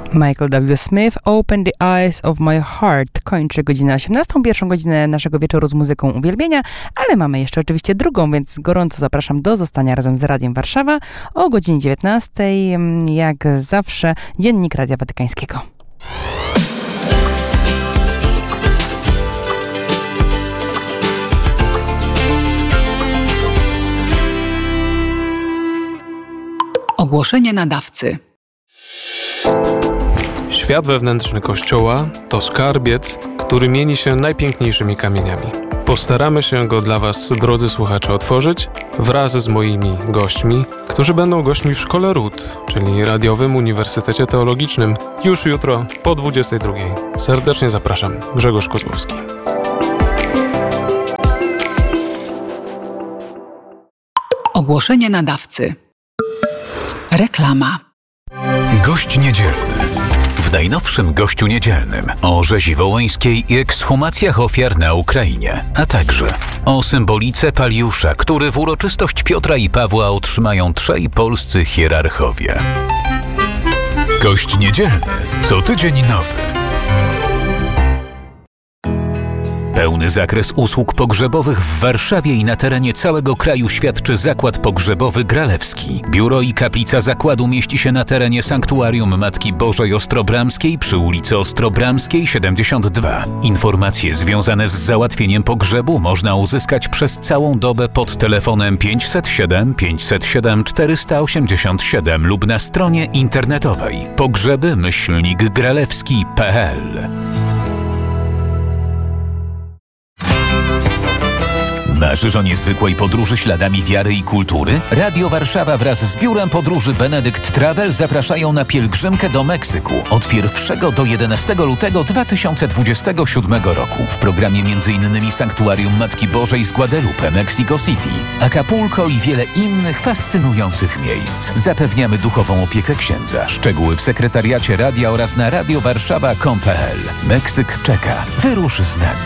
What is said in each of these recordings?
Michael W. Smith, Open the Eyes of My Heart. Kończy godzinę 18, pierwszą godzinę naszego wieczoru z muzyką uwielbienia, ale mamy jeszcze oczywiście drugą, więc gorąco zapraszam do zostania razem z Radiem Warszawa o godzinie 19, jak zawsze, Dziennik Radia Watykańskiego. Ogłoszenie nadawcy. Świat wewnętrzny Kościoła to skarbiec, który mieni się najpiękniejszymi kamieniami. Postaramy się go dla Was, drodzy słuchacze, otworzyć wraz z moimi gośćmi, którzy będą gośćmi w Szkole Ród, czyli Radiowym Uniwersytecie Teologicznym, już jutro po 22. Serdecznie zapraszam, Grzegorz Kozłowski. Ogłoszenie nadawcy. Reklama. Gość niedzielny. W najnowszym Gościu Niedzielnym o rzezi wołyńskiej i ekshumacjach ofiar na Ukrainie, a także o symbolice Paliusza, który w uroczystość Piotra i Pawła otrzymają trzej polscy hierarchowie. Gość Niedzielny co tydzień nowy. Pełny zakres usług pogrzebowych w Warszawie i na terenie całego kraju świadczy Zakład Pogrzebowy Gralewski. Biuro i kaplica zakładu mieści się na terenie Sanktuarium Matki Bożej Ostrobramskiej przy ulicy Ostrobramskiej 72. Informacje związane z załatwieniem pogrzebu można uzyskać przez całą dobę pod telefonem 507 507 487 lub na stronie internetowej pogrzeby-gralewski.pl. Marzysz o niezwykłej podróży śladami wiary i kultury? Radio Warszawa wraz z Biurem Podróży Benedykt Travel zapraszają na pielgrzymkę do Meksyku od 1 do 11 lutego 2027 roku. W programie m.in. Sanktuarium Matki Bożej z Guadalupe, Mexico City, Acapulco i wiele innych fascynujących miejsc. Zapewniamy duchową opiekę księdza. Szczegóły w sekretariacie radia oraz na radiowarszawa.com.pl. Meksyk czeka. Wyrusz z nami.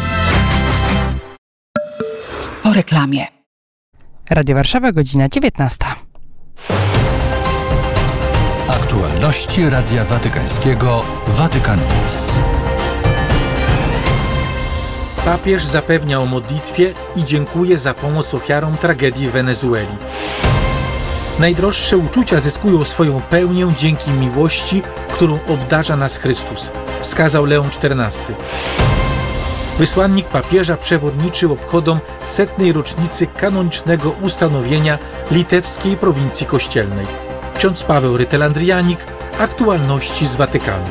Po reklamie. Radio Warszawa, godzina 19. Aktualności Radia Watykańskiego Vatican News. Papież zapewnia o modlitwie i dziękuje za pomoc ofiarom tragedii w Wenezueli. Najdroższe uczucia zyskują swoją pełnię dzięki miłości, którą obdarza nas Chrystus, wskazał Leon XIV. Wysłannik papieża przewodniczył obchodom 100. rocznicy kanonicznego ustanowienia litewskiej prowincji kościelnej. Ksiądz Paweł Rytel-Andrianik, aktualności z Watykanu.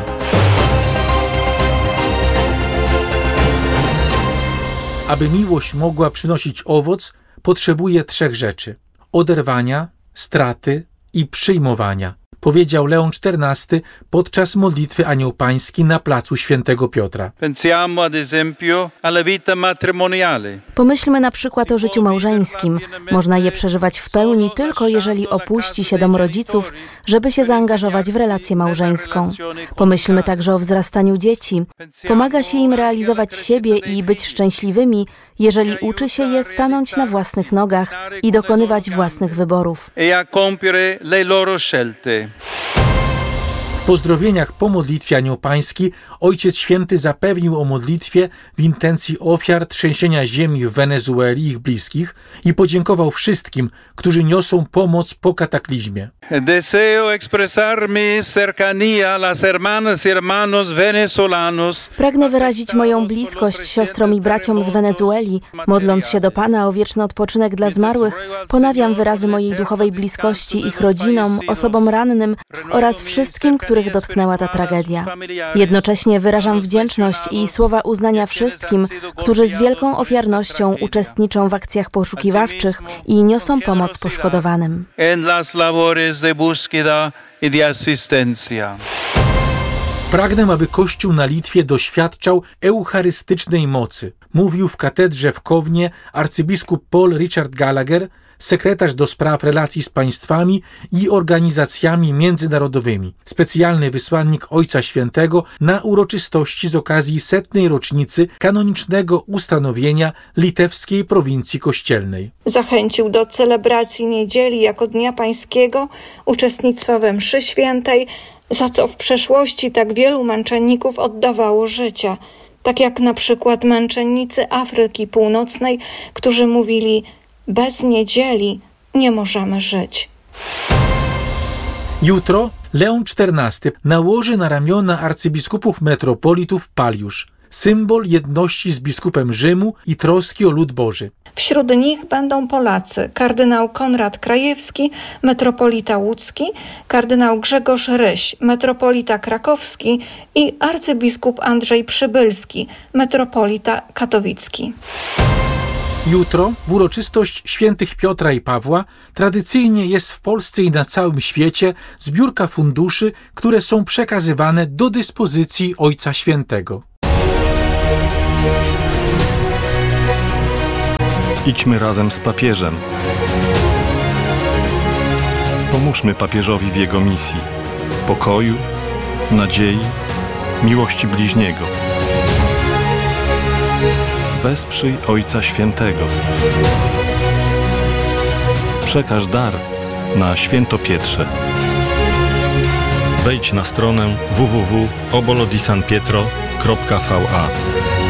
Aby miłość mogła przynosić owoc, potrzebuje 3 rzeczy: oderwania, straty i przyjmowania, powiedział Leon XIV podczas modlitwy Anioł Pański na placu Świętego Piotra. Pomyślmy na przykład o życiu małżeńskim. Można je przeżywać w pełni tylko jeżeli opuści się dom rodziców, żeby się zaangażować w relację małżeńską. Pomyślmy także o wzrastaniu dzieci. Pomaga się im realizować siebie i być szczęśliwymi, jeżeli uczy się je stanąć na własnych nogach i dokonywać własnych wyborów. W pozdrowieniach po modlitwie Anioł Pański Ojciec Święty zapewnił o modlitwie w intencji ofiar trzęsienia ziemi w Wenezueli i ich bliskich i podziękował wszystkim, którzy niosą pomoc po kataklizmie. Pragnę wyrazić moją bliskość siostrom i braciom z Wenezueli. Modląc się do Pana o wieczny odpoczynek dla zmarłych, ponawiam wyrazy mojej duchowej bliskości ich rodzinom, osobom rannym oraz wszystkim, których dotknęła ta tragedia. Jednocześnie wyrażam wdzięczność i słowa uznania wszystkim, którzy z wielką ofiarnością uczestniczą w akcjach poszukiwawczych i niosą pomoc poszkodowanym. Pragnę, aby Kościół na Litwie doświadczał eucharystycznej mocy, mówił w katedrze w Kownie arcybiskup Paul Richard Gallagher, sekretarz do spraw relacji z państwami i organizacjami międzynarodowymi, specjalny wysłannik Ojca Świętego na uroczystości z okazji 100. rocznicy kanonicznego ustanowienia litewskiej prowincji kościelnej. Zachęcił do celebracji niedzieli jako Dnia Pańskiego, uczestnictwa we mszy świętej, za co w przeszłości tak wielu męczenników oddawało życie. Tak jak na przykład męczennicy Afryki Północnej, którzy mówili: bez niedzieli nie możemy żyć. Jutro Leon XIV nałoży na ramiona arcybiskupów metropolitów paliusz, symbol jedności z biskupem Rzymu i troski o lud Boży. Wśród nich będą Polacy: kardynał Konrad Krajewski, metropolita łódzki, kardynał Grzegorz Ryś, metropolita krakowski i arcybiskup Andrzej Przybylski, metropolita katowicki. Jutro, w uroczystość świętych Piotra i Pawła, tradycyjnie jest w Polsce i na całym świecie zbiórka funduszy, które są przekazywane do dyspozycji Ojca Świętego. Idźmy razem z papieżem. Pomóżmy papieżowi w jego misji pokoju, nadziei, miłości bliźniego. Wesprzyj Ojca Świętego. Przekaż dar na Święto Pietrze. Wejdź na stronę www.obolodisanpietro.va.